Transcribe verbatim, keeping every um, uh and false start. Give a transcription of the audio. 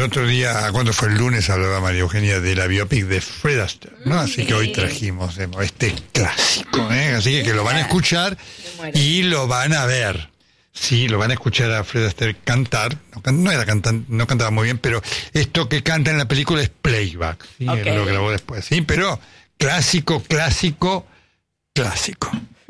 el otro día, cuando fue el lunes, hablaba María Eugenia de la biopic de Fred Astaire, ¿no? Así que hoy trajimos este clásico, ¿eh? Así que, que lo van a escuchar y lo van a ver. Sí, lo van a escuchar a Fred Astaire cantar. No, no era cantan, no cantaba muy bien, pero esto que canta en la película es playback. ¿Sí? Okay. Él lo grabó después, sí, pero clásico, clásico, clásico.